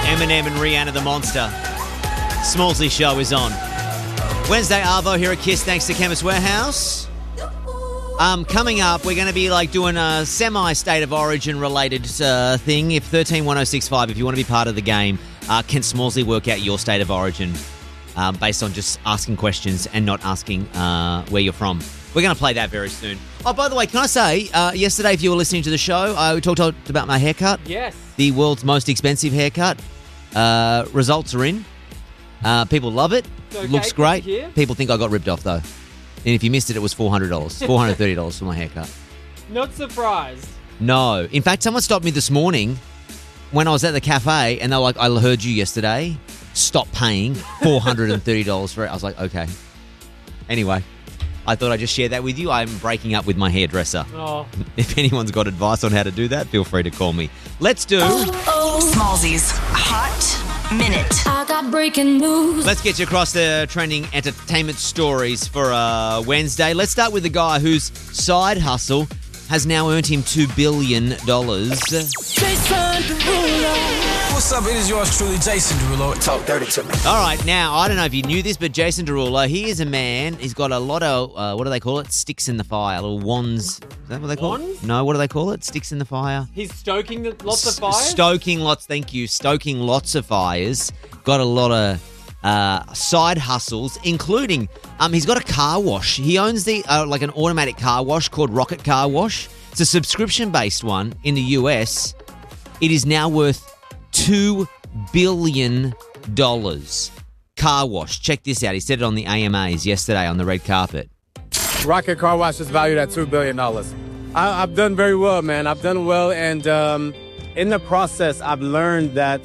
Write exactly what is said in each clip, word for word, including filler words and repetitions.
Eminem and Rihanna the Monster. Smallsy Show is on. Wednesday, Arvo here at Kiss, thanks to Chemist Warehouse. Um, coming up, we're going to be like doing a semi-state of origin related uh, thing. If thirteen one oh six five, if you want to be part of the game, uh, can Smallsy work out your state of origin um, based on just asking questions and not asking uh, where you're from? We're going to play that very soon. Oh, by the way, can I say, uh, yesterday, if you were listening to the show, I talked, talked about my haircut. Yes. The world's most expensive haircut. Uh, results are in. Uh, people love it. Okay, Looks great. here. People think I got ripped off, though. And if you missed it, it was four hundred dollars. four hundred thirty dollars for my haircut. Not surprised. No. In fact, someone stopped me this morning when I was at the cafe, and they were like, I heard you yesterday. Stop paying four hundred thirty dollars for it. I was like, okay. Anyway, I thought I'd just share that with you. I'm breaking up with my hairdresser. Oh. If anyone's got advice on how to do that, feel free to call me. Let's do... Smallsy's Hot Minute. I got breaking news. Let's get you across the trending entertainment stories for uh, Wednesday. Let's start with the guy whose side hustle has now earned him two billion dollars. Jason Derulo. What's up? It is yours truly, Jason Derulo. Talk dirty to me. All right, now, I don't know if you knew this, but Jason Derulo, he is a man. He's got a lot of, uh, what do they call it? Sticks in the fire, little wands. Is that what they call Wands? it? No, what do they call it? Sticks in the fire? He's stoking the, lots of S- fires? Stoking lots, thank you. Stoking lots of fires. Got a lot of uh, side hustles, including um, he's got a car wash. He owns the uh, like an automatic car wash called Rocket Car Wash. It's a subscription-based one in the U S. It is now worth two billion dollars. Car wash. Check this out. He said it on the A M As yesterday on the red carpet. Rocket Car Wash is valued at two billion dollars. I, I've done very well, man. I've done well, and um, in the process, I've learned that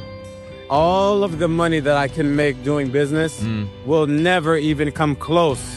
all of the money that I can make doing business Mm. will never even come close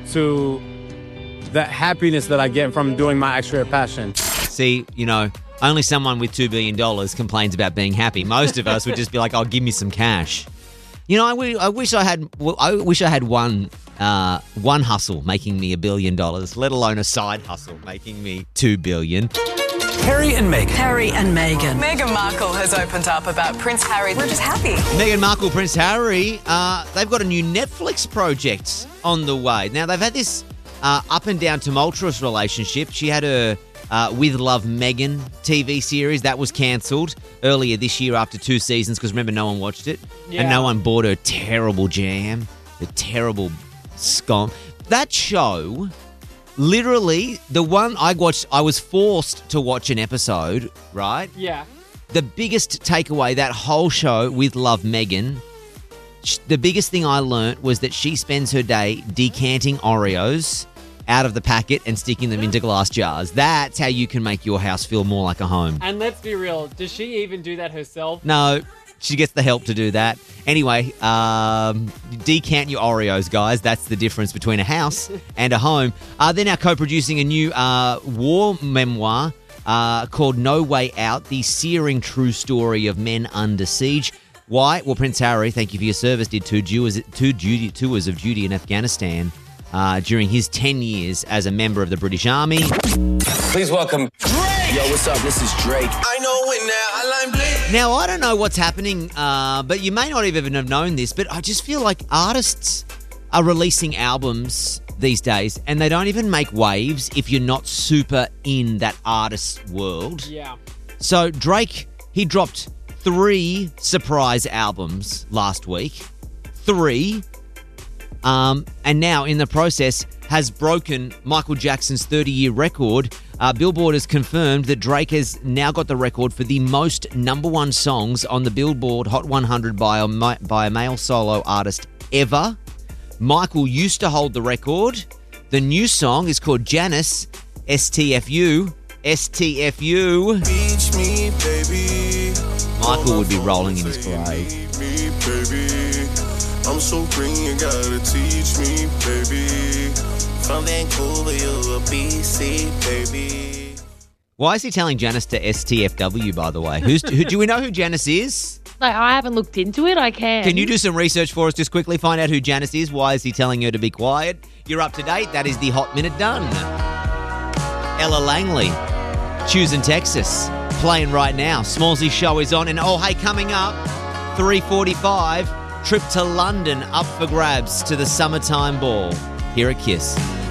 to the happiness that I get from doing my actual passion. See, you know, only someone with two billion dollars complains about being happy. Most of us would just be like, oh, give me some cash. You know, I, w- I wish I had well, I wish I had one uh, one hustle making me a billion dollars, let alone a side hustle making me two billion. Harry and Meghan. Harry and Meghan. Meghan Markle has opened up about Prince Harry. We're just happy. Meghan Markle, Prince Harry, uh, they've got a new Netflix project on the way. Now, they've had this uh, up and down tumultuous relationship. She had her uh, With Love Meghan T V series. That was cancelled earlier this year after two seasons because, remember, no one watched it. Yeah. And no one bought her terrible jam, the terrible scone. That show... Literally, the one I watched, I was forced to watch an episode, right? Yeah. The biggest takeaway, that whole show with Love Meghan, sh- the biggest thing I learnt was that she spends her day decanting Oreos out of the packet and sticking them into glass jars. That's how you can make your house feel more like a home. And let's be real, does she even do that herself? No, she gets the help to do that. Anyway, um, decant your Oreos, guys. That's the difference between a house and a home. Uh, they're now co-producing a new uh, war memoir uh, called No Way Out, the searing true story of men under siege. Why? Well, Prince Harry, thank you for your service, did two, tours, two duty, tours of duty in Afghanistan uh, during his ten years as a member of the British Army. Please welcome Drake. Yo, what's up? This is Drake. I know it now. I line Blake. Now, I don't know what's happening, uh, but you may not even have known this, but I just feel like artists are releasing albums these days and they don't even make waves if you're not super in that artist world. Yeah. So Drake, he dropped three surprise albums last week. Three. Um, and now, in the process, has broken Michael Jackson's thirty-year record. Uh, Billboard has confirmed that Drake has now got the record for the most number one songs on the Billboard Hot one hundred by a, by a male solo artist ever. Michael used to hold the record. The new song is called Janice, S T F U. S T F U. Teach me, baby. Michael would be rolling in his grave. Teach me, baby. I'm so green, you gotta teach me, baby. From Vancouver, you a B C, baby. Why is he telling Janice to S T F W, by the way? Who's, who, do we know who Janice is? Like, I haven't looked into it. I can. Can you do some research for us just quickly? Find out who Janice is. Why is he telling her to be quiet? You're up to date. That is the Hot Minute done. Ella Langley, Choosing Texas, playing right now. Smallsy's show is on. And oh, hey, coming up, three forty-five, trip to London up for grabs to the summertime ball. Here at Kiss.